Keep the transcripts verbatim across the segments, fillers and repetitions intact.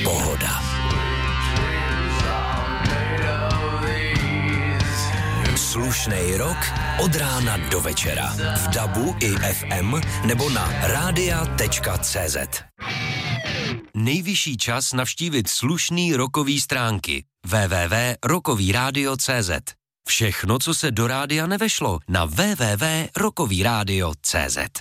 pohoda. Slušnej rok od rána do večera. V dabu i ef em nebo na rádia tečka cé zet. Nejvyšší čas navštívit slušný rokový stránky w w w tečka rokový rádio tečka cé zet. Všechno, co se do rádia nevešlo, na w w w tečka rokový rádio tečka cé zet.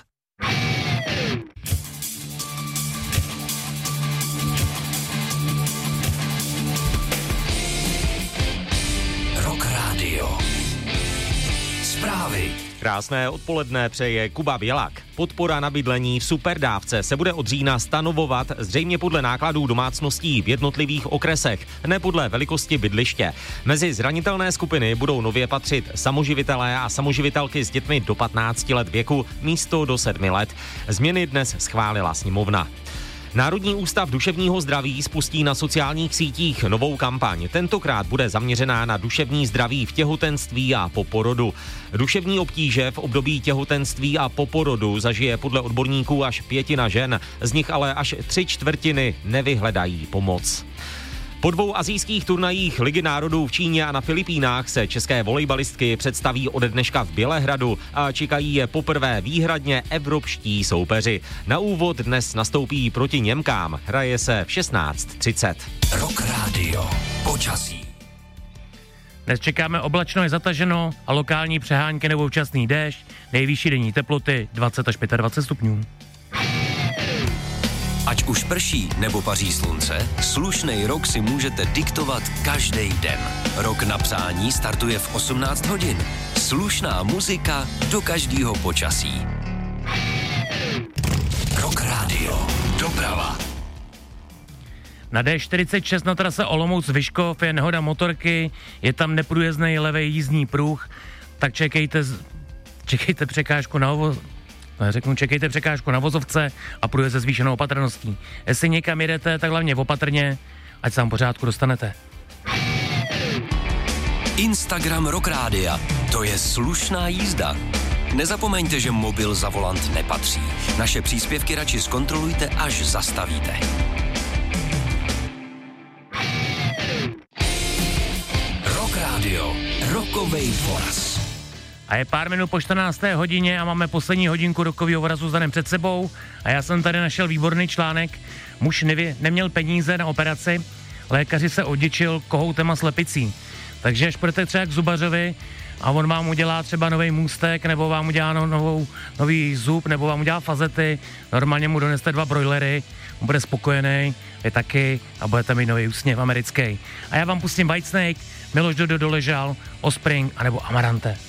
Rock Radio. Zprávy. Krásné odpoledne přeje Kuba Bělák. Podpora na bydlení v superdávce se bude od října stanovovat zřejmě podle nákladů domácností v jednotlivých okresech, ne podle velikosti bydliště. Mezi zranitelné skupiny budou nově patřit samoživitelé a samoživitelky s dětmi do patnácti let věku místo do sedmi let. Změny dnes schválila sněmovna. Národní ústav duševního zdraví spustí na sociálních sítích novou kampaň. Tentokrát bude zaměřená na duševní zdraví v těhotenství a po porodu. Duševní obtíže v období těhotenství a po porodu zažije podle odborníků až pětina žen, z nich ale až tři čtvrtiny nevyhledají pomoc. Po dvou asijských turnajích Ligy národů v Číně a na Filipínách se české volejbalistky představí ode dneška v Bělehradu a čekají je poprvé výhradně evropští soupeři. Na úvod dnes nastoupí proti Němkám. Hraje se v šestnáct třicet. Rock Radio. Počasí. Dnes čekáme oblačno je zataženo a lokální přehánky nebo včasný déšť. Nejvyšší denní teploty dvacet až dvacet pět stupňů. Ať už prší nebo paří slunce, slušnej rok si můžete diktovat každý den. Rok na psání startuje v osmnáct hodin. Slušná muzika do každého počasí. Rock Radio. Doprava. Na dé čtyřicet šest na trase Olomouc-Vyškov je nehoda motorky, je tam neprůjezdný levý jízdní pruh, tak čekejte, čekejte překážku na ovo... Řeknu, čekejte překážku na vozovce a průjezd se zvýšenou opatrností. Jestli někam jedete, tak hlavně opatrně, ať se vám pořádku dostanete. Instagram Rock Rádia. To je slušná jízda. Nezapomeňte, že mobil za volant nepatří. Naše příspěvky radši zkontrolujte, až zastavíte. Rock Radio. Rokovej voraz. A je pár minut po čtrnácté hodině a máme poslední hodinku rokového vorazu s Danem před sebou a já jsem tady našel výborný článek. Muž nevě, neměl peníze na operaci, lékaři se odděčil kohoutem a slepicí. Takže až půjdete třeba k zubařovi a on vám udělá třeba nový můstek, nebo vám udělá no, novou, nový zub, nebo vám udělá fazety, normálně mu doneste dva brojlery, on bude spokojený, vy taky a budete mít nový úsměv americký. A já vám pustím Whitesnake, Miloš Dodo doležal, Offspring anebo Amarante.